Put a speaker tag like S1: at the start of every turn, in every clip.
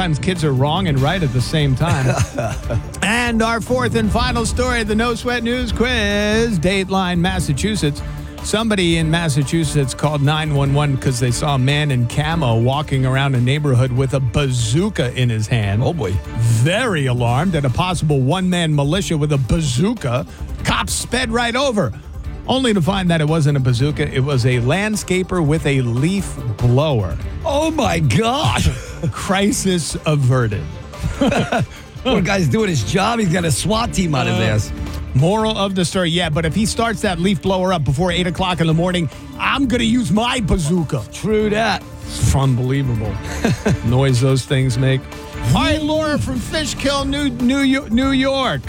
S1: sometimes kids are wrong and right at the same time. And our fourth and final story of the No Sweat News Quiz, Dateline, Massachusetts. Somebody in Massachusetts called 911 because they saw a man in camo walking around a neighborhood with a bazooka in his hand.
S2: Oh, boy.
S1: Very alarmed at a possible one-man militia with a bazooka. Cops sped right over, only to find that it wasn't a bazooka. It was a landscaper with a leaf blower.
S2: Oh, my God.
S1: Crisis averted.
S2: Poor guy's doing his job. He's got a SWAT team on his ass.
S1: Moral of the story, yeah, but if he starts that leaf blower up before 8 o'clock in the morning, I'm going to use my bazooka.
S2: True that.
S1: It's unbelievable. Noise those things make. All right, Laura from Fishkill, New York.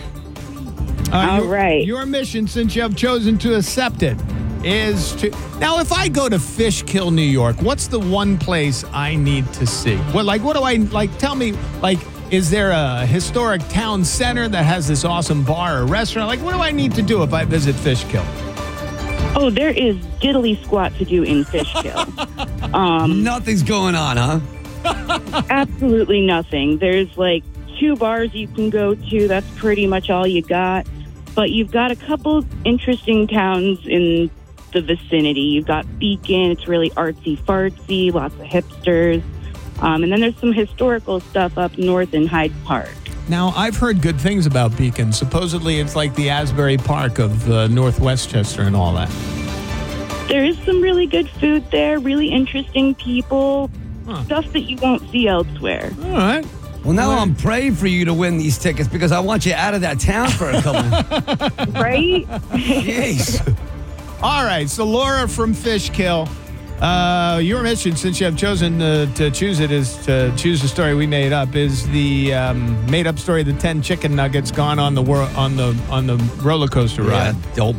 S3: All right.
S1: Your mission, since you have chosen to accept it, is to... Now, if I go to Fishkill, New York, what's the one place I need to see? What do I... Tell me, is there a historic town center that has this awesome bar or restaurant? What do I need to do if I visit Fishkill?
S3: Oh, there is diddly squat to do in Fishkill.
S2: Nothing's going on, huh?
S3: Absolutely nothing. There's 2 bars you can go to. That's pretty much all you got. But you've got a couple interesting towns in the vicinity. You've got Beacon. It's really artsy-fartsy, lots of hipsters. And then there's some historical stuff up north in Hyde Park.
S1: Now, I've heard good things about Beacon. Supposedly, it's like the Asbury Park of North Westchester and all that.
S3: There is some really good food there, really interesting people, stuff that you won't see elsewhere.
S1: All right.
S2: Well, now I'm praying for you to win these tickets because I want you out of that town for a couple.
S3: Right?
S2: Jeez.
S1: All right, so Laura from Fishkill, your mission, since you have chosen to choose it, is to choose the story we made up. Is the made-up story of the 10 chicken nuggets gone on the roller coaster ride?
S2: Yeah, dope.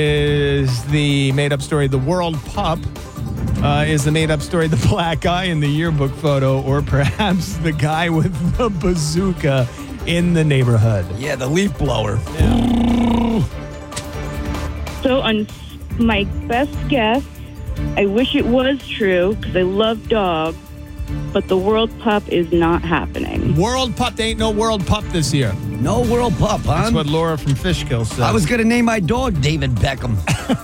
S1: Is the made-up story the World Pup? Is the made-up story the black guy in the yearbook photo, or perhaps the guy with the bazooka in the neighborhood?
S2: Yeah, the leaf blower.
S1: Yeah.
S3: So on my best guess, I wish it was true because I love dogs, but the World Pup is not happening.
S1: World Pup, there ain't no World Pup this year.
S2: No World Pup, huh?
S1: That's what Laura from Fishkill said.
S2: I was going to name my dog David Beckham.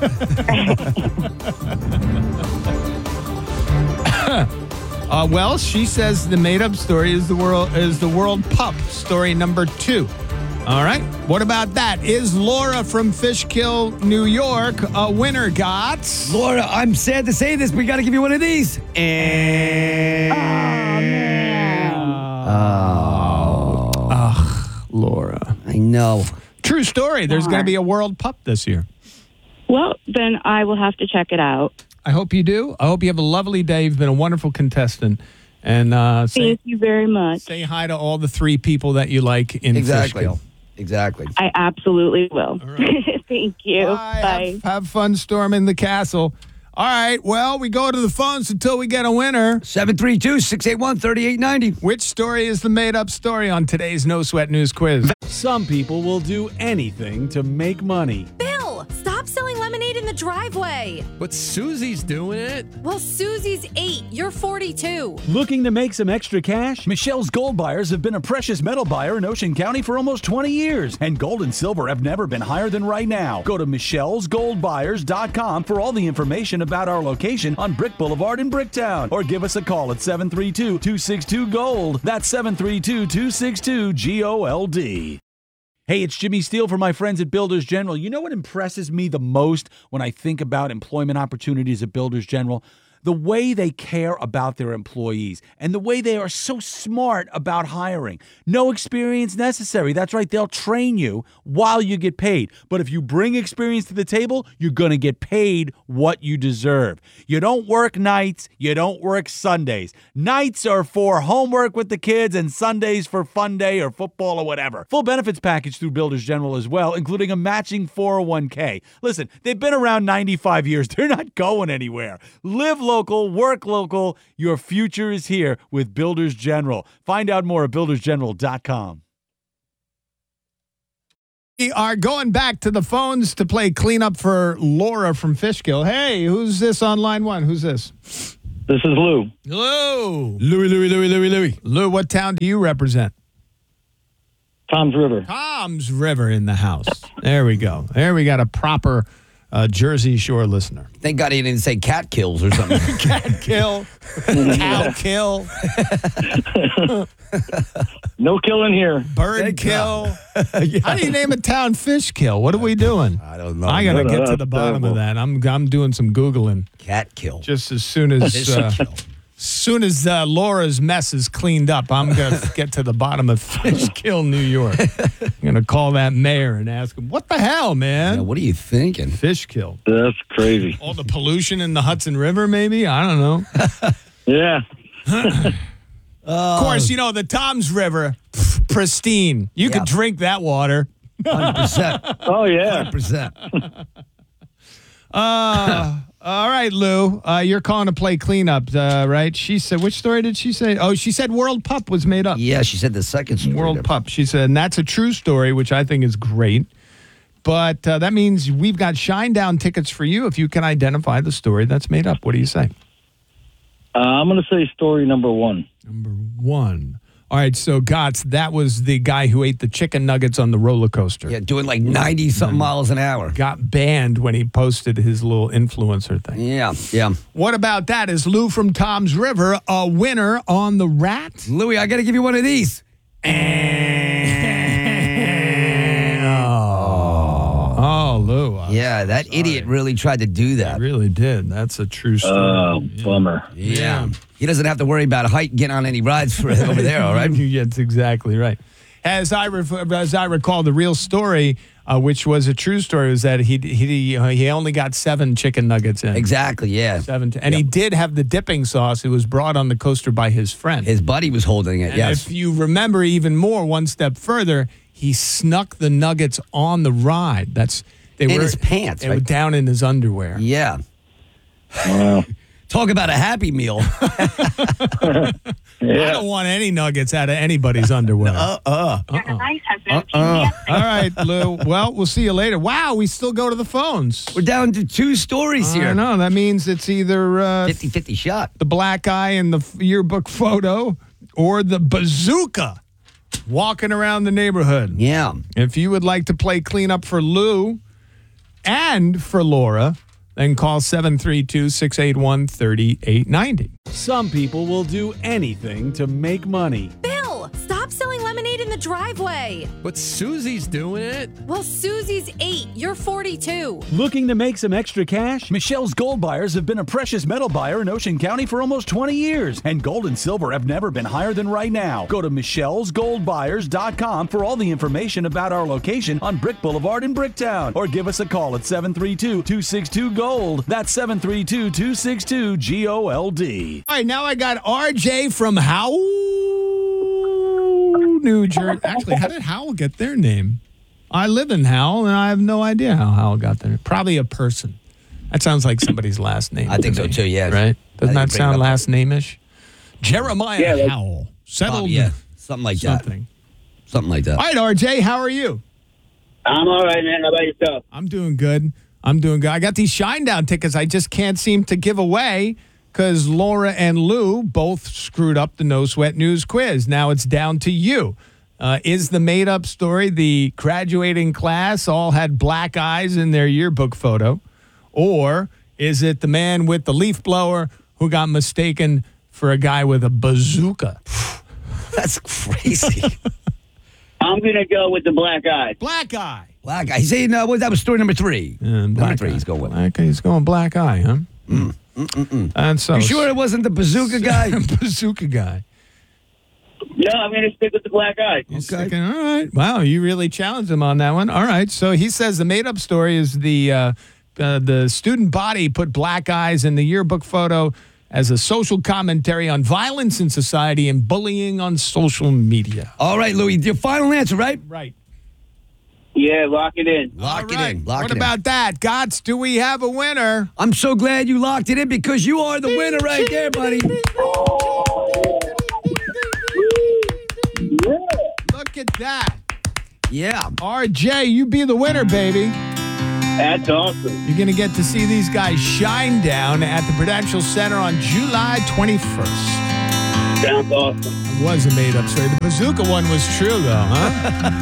S1: Well, she says the made-up story is the World Pup, story number 2. All right. What about that? Is Laura from Fishkill, New York, a winner, Gots?
S2: Laura, I'm sad to say this, but we got to give you one of these.
S3: Oh, man.
S1: Laura.
S2: I know.
S1: True story. There's going to be a World Pup this year.
S3: Well, then I will have to check it out.
S1: I hope you do. I hope you have a lovely day. You've been a wonderful contestant. And
S3: thank you very much.
S1: Say hi to all the 3 people that you like in Fishkill.
S2: Exactly.
S3: I absolutely will.
S1: Right.
S3: Thank you.
S1: Bye. Have fun storming the castle. All right. Well, we go to the phones until we get a winner.
S2: 732-681-3890.
S1: Which story is the made-up story on today's No Sweat News Quiz?
S4: Some people will do anything to make money.
S5: Bill, stop selling lemonade in the driveway.
S6: But Susie's doing it.
S5: Well, Susie's 8. You're 42.
S4: Looking to make some extra cash? Michelle's Gold Buyers have been a precious metal buyer in Ocean County for almost 20 years, and gold and silver have never been higher than right now. Go to michellesgoldbuyers.com for all the information about our location on Brick Boulevard in Bricktown, or give us a call at 732-262-GOLD. That's 732-262-GOLD. Hey, it's Jimmy Steele for my friends at Builders General. You know what impresses me the most when I think about employment opportunities at Builders General? The way they care about their employees and the way they are so smart about hiring. No experience necessary. That's right. They'll train you while you get paid. But if you bring experience to the table, you're going to get paid what you deserve. You don't work nights. You don't work Sundays. Nights are for homework with the kids and Sundays for fun day or football or whatever. Full benefits package through Builders General as well, including a matching 401k. Listen, they've been around 95 years. They're not going anywhere. Live local, work local. Your future is here with Builders General. Find out more at buildersgeneral.com.
S1: We are going back to the phones to play cleanup for Laura from Fishkill. Hey, who's this on line 1? Who's this?
S7: This is Lou.
S1: Lou.
S2: Louie.
S1: Lou, what town do you represent?
S7: Tom's River.
S1: Tom's River in the house. There we go. There we got a proper Jersey Shore listener.
S2: Thank God he didn't say cat kills or something.
S1: Cat kill. Cow kill.
S7: No killing here.
S1: Bird
S2: Thank
S1: kill.
S2: Yeah.
S1: How do you name a town fish kill? What are we doing?
S2: I don't know.
S1: I got to
S7: No,
S1: get to
S7: that's
S1: the bottom
S7: terrible.
S1: of that. I'm doing some Googling
S2: Cat kill.
S1: just as soon as Laura's mess is cleaned up. I'm going to get to the bottom of Fish Kill, New York. I'm going to call that mayor and ask him, what the hell, man?
S2: Yeah, what are you thinking?
S1: Fish kill.
S7: That's crazy.
S1: All the pollution in the Hudson River, maybe? I don't know.
S7: Yeah.
S1: Of course, you know, the Tom's River, pristine. You could drink that water.
S2: 100%.
S7: Oh, yeah.
S2: 100%.
S1: All right, Lou, you're calling to play cleanup, right? She said, which story did she say? Oh, she said World Pup was made up.
S2: Yeah, she said the second story.
S1: World Pup. She said, and that's a true story, which I think is great. But that means we've got Shinedown tickets for you if you can identify the story that's made up. What do you say?
S7: I'm going to say story number 1.
S1: Number 1. All right, so Gotts, that was the guy who ate the chicken nuggets on the roller coaster.
S2: Yeah, doing like 90-something miles an hour.
S1: Got banned when he posted his little influencer thing.
S2: Yeah, yeah.
S1: What about that? Is Lou from Tom's River a winner on the rat?
S2: Louie, I got to give you one of these.
S1: Oh, Lou.
S2: Yeah, that idiot really tried to do
S1: I
S2: that.
S1: really did. That's a true story.
S7: Oh, bummer.
S2: Yeah. He doesn't have to worry about height getting on any rides for over there, all right?
S1: Yeah, that's exactly right. As I recall, the real story, which was a true story, was that he only got 7 chicken nuggets in.
S2: Exactly, yeah.
S1: 7, and he did have the dipping sauce. It was brought on the coaster by his friend.
S2: His buddy was holding it,
S1: And
S2: yes.
S1: if you remember even more, one step further, he snuck the nuggets on the ride. They
S2: In
S1: were
S2: his pants,
S1: They were
S2: right?
S1: down in his underwear.
S2: Yeah.
S7: Wow.
S2: Talk about a happy meal.
S1: I don't want any nuggets out of anybody's underwear. All right, Lou. Well, we'll see you later. Wow, we still go to the phones.
S2: We're down to 2 stories
S1: I
S2: here.
S1: know. That means it's either
S2: 50-50 shot.
S1: the black eye in the yearbook photo or the bazooka walking around the neighborhood.
S2: Yeah.
S1: If you would like to play cleanup for Lou and for Laura, then call 732-681-3890.
S8: Some people will do anything to make money.
S5: Bill, stop selling lemonade in the driveway.
S6: But Susie's doing it.
S5: Well, Susie's 8. You're 42.
S8: Looking to make some extra cash?
S4: Michelle's Gold Buyers have been a precious metal buyer in Ocean County for almost 20 years, and gold and silver have never been higher than right now. Go to michellesgoldbuyers.com for all the information about our location on Brick Boulevard in Bricktown, or give us a call at 732-262-GOLD. That's 732-262-GOLD.
S1: All right, now I got RJ from Howell, New Jersey. Actually, how did Howell get their name? I live in Howell, and I have no idea how Howell got there. Probably a person. That sounds like somebody's last name.
S2: I think
S1: to
S2: so
S1: me,
S2: too, yeah.
S1: Right? Doesn't
S2: I
S1: that
S2: think
S1: sound
S2: bring it up.
S1: last name-ish? Jeremiah
S7: Yeah, like-
S1: Howell. Settled
S2: Yeah, something like that.
S1: something.
S2: Something like that.
S1: All right, RJ, how are you?
S7: I'm all right, man. How about yourself?
S1: I'm doing good. I got these Shinedown tickets I just can't seem to give away because Laura and Lou both screwed up the No Sweat News quiz. Now it's down to you. Is the made-up story the graduating class all had black eyes in their yearbook photo? Or is it the man with the leaf blower who got mistaken for a guy with a bazooka?
S2: That's crazy.
S7: I'm going to go with the black eye.
S1: Black eye.
S2: Black guy. He's saying, that was story number 3. Number
S1: Black
S2: 3
S1: eye.
S2: he's going with.
S1: Black eye. He's going black eye, huh? And so
S2: You sure it wasn't the bazooka guy?
S1: bazooka guy.
S7: No, I'm going to stick with the black eye.
S1: Okay. All right. Wow, you really challenged him on that one. All right. So he says the made-up story is the student body put black eyes in the yearbook photo as a social commentary on violence in society and bullying on social media.
S2: All right, Louis, your final answer, right?
S1: Right.
S7: Yeah, lock it in.
S2: Lock
S1: All
S2: it
S1: right.
S2: in. Lock
S1: What
S2: it
S1: about
S2: in.
S1: that? Gotts, do we have a winner?
S2: I'm so glad you locked it in because you are the winner right there, buddy.
S1: Look at that.
S2: Yeah.
S1: RJ, you be the winner, baby.
S7: That's awesome.
S1: You're going to get to see these guys shine down at the Prudential Center on July 21st.
S7: Sounds awesome.
S1: It was a made-up story. The bazooka one was true, though, huh?